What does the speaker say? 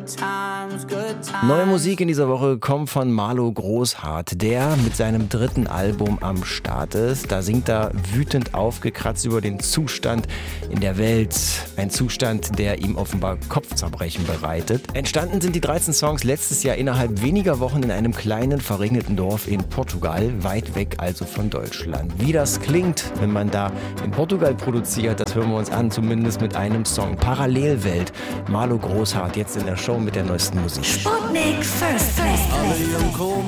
Neue Musik in dieser Woche kommt von Marlo Großhardt, der mit seinem dritten Album am Start ist. Da singt er wütend aufgekratzt über den Zustand in der Welt. Ein Zustand, der ihm offenbar Kopfzerbrechen bereitet. Entstanden sind die 13 Songs letztes Jahr innerhalb weniger Wochen in einem kleinen, verregneten Dorf in Portugal, weit weg also von Deutschland. Wie das klingt, wenn man da in Portugal produziert, das hören wir uns an, zumindest mit einem Song. Parallelwelt, Marlo Großhardt jetzt in der Show mit der neuesten Musik. Sputnik First Place. Alle jong kom